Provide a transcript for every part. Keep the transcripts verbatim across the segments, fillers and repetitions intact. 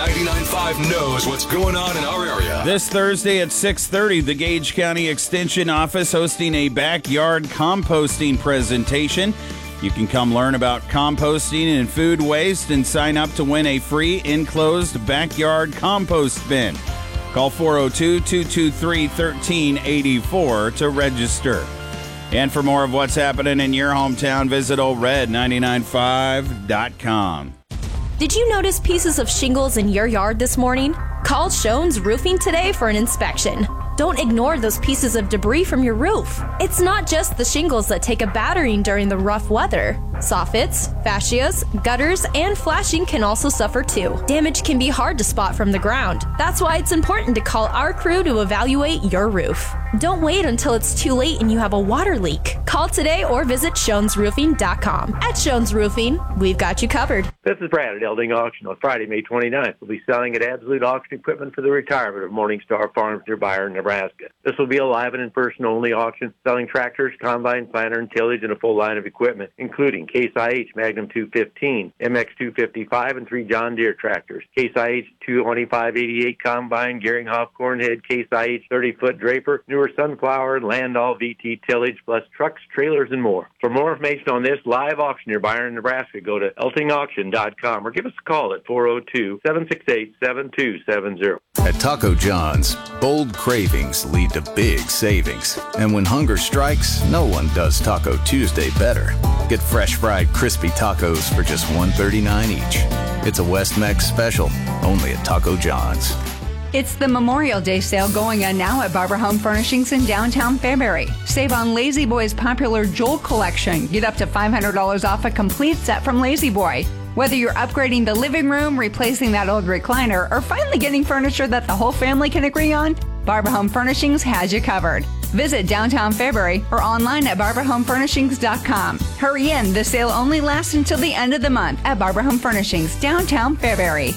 ninety-nine point five knows what's going on in our area. This Thursday at six thirty, the Gage County Extension Office hosting a backyard composting presentation. You can come learn about composting and food waste and sign up to win a free enclosed backyard compost bin. Call four oh two, two two three, one three eight four to register. And for more of what's happening in your hometown, visit old red nine nine five dot com. Did you notice pieces of shingles in your yard this morning? Call Shones Roofing today for an inspection. Don't ignore those pieces of debris from your roof. It's not just the shingles that take a battering during the rough weather. Soffits, fascias, gutters, and flashing can also suffer too. Damage can be hard to spot from the ground. That's why it's important to call our crew to evaluate your roof. Don't wait until it's too late and you have a water leak. Call today or visit shones roofing dot com. At Shones Roofing, we've got you covered. This is Brad at Elding Auction on Friday, May twenty-ninth. We'll be selling at Absolute Auction equipment for the retirement of Morningstar Farms near Byron, Nebraska. This will be a live and in-person only auction, selling tractors, combine, planter, and tillage, and a full line of equipment, including Case I H Magnum two fifteen, M X two fifty-five, and three John Deere tractors. Case I H two twenty-five eighty-eight combine, Geringhoff Cornhead, Case I H thirty-foot Draper, newer Sunflower, and Landall V T tillage, plus trucks, trailers, and more. For more information on this live auction near Byron, Nebraska, go to elting auction dot com or give us a call at four oh two, seven six eight, seven two seven zero. At Taco John's, bold cravings lead to big savings. And when hunger strikes, no one does Taco Tuesday better. Get fresh fried crispy tacos for just one thirty-nine each. It's a West Mex special, only at Taco John's. It's the Memorial Day sale going on now at Barber Home Furnishings in downtown Fairbury. Save on Lazy Boy's popular Joel collection. Get up to five hundred dollars off a complete set from Lazy Boy. Whether you're upgrading the living room, replacing that old recliner, or finally getting furniture that the whole family can agree on, Barber Home Furnishings has you covered. Visit downtown Fairbury or online at barber home furnishings dot com. Hurry in, the sale only lasts until the end of the month at Barber Home Furnishings, downtown Fairbury.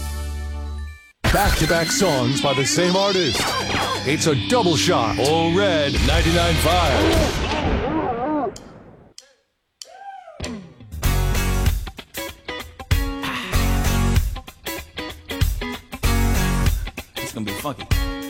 Back-to-back songs by the same artist. It's a double shot. All Red ninety-nine point five. It's gonna be funky.